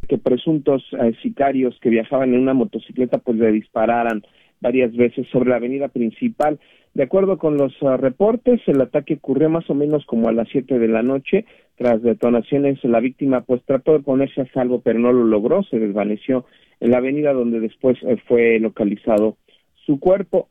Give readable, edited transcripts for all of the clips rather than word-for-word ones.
que presuntos sicarios que viajaban en una motocicleta pues le dispararan varias veces sobre la avenida principal. De acuerdo con los reportes, el ataque ocurrió más o menos como a las 7 de la noche. Tras detonaciones, la víctima pues trató de ponerse a salvo, pero no lo logró, se desvaneció en la avenida donde después fue localizado su cuerpo.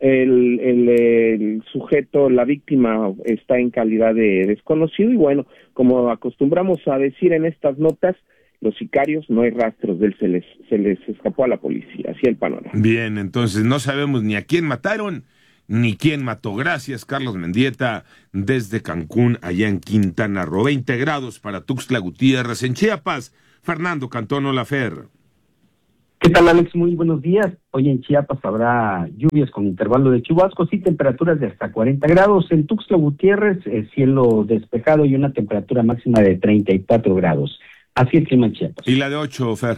El sujeto, la víctima, está en calidad de desconocido y bueno, como acostumbramos a decir en estas notas, los sicarios no hay rastros de él, se les escapó a la policía. Así el panorama. Bien, entonces no sabemos ni a quién mataron ni quién mató. Gracias, Carlos Mendieta, desde Cancún, allá en Quintana Roo. 20 grados para Tuxtla Gutiérrez. En Chiapas, Fernando Cantón Olafer. ¿Qué tal, Alex? Muy buenos días. Hoy en Chiapas habrá lluvias con intervalo de chubascos y temperaturas de hasta 40 grados. En Tuxtla Gutiérrez, cielo despejado y una temperatura máxima de 34 grados. Así el clima en Chiapas. ¿Y la de 8, Fer?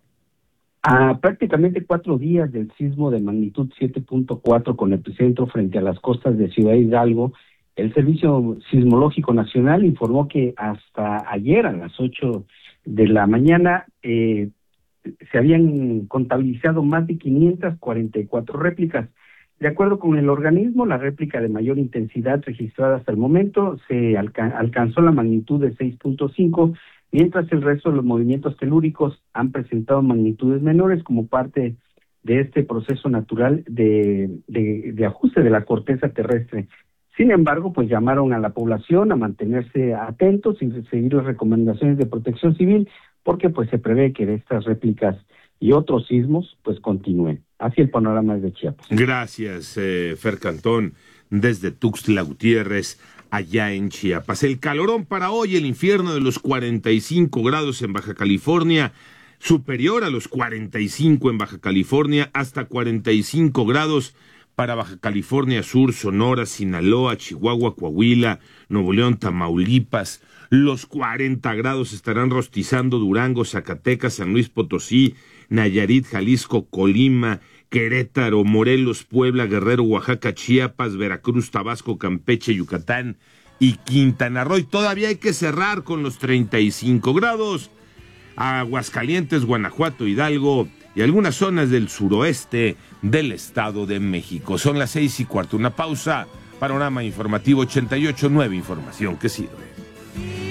A prácticamente 4 días del sismo de magnitud 7.4 con epicentro frente a las costas de Ciudad Hidalgo, el Servicio Sismológico Nacional informó que hasta ayer a las 8 de la mañana se habían contabilizado más de 544 réplicas. De acuerdo con el organismo, la réplica de mayor intensidad registrada hasta el momento se alcanzó la magnitud de 6.5, mientras el resto de los movimientos telúricos han presentado magnitudes menores como parte de este proceso natural de ajuste de la corteza terrestre. Sin embargo, pues llamaron a la población a mantenerse atentos y seguir las recomendaciones de protección civil, porque pues se prevé que estas réplicas y otros sismos pues continúen. Así el panorama desde Chiapas. Gracias, Fer Cantón, desde Tuxtla Gutiérrez, allá en Chiapas. El calorón para hoy, el infierno de los 45 grados en Baja California, superior a los 45 en Baja California, hasta 45 grados para Baja California Sur, Sonora, Sinaloa, Chihuahua, Coahuila, Nuevo León, Tamaulipas. Los 40 grados estarán rostizando Durango, Zacatecas, San Luis Potosí, Nayarit, Jalisco, Colima, Querétaro, Morelos, Puebla, Guerrero, Oaxaca, Chiapas, Veracruz, Tabasco, Campeche, Yucatán y Quintana Roo. Y todavía hay que cerrar con los 35 grados. Aguascalientes, Guanajuato, Hidalgo y algunas zonas del suroeste del Estado de México. Son las 6:15. Una pausa. Panorama informativo 88.9, información que sirve.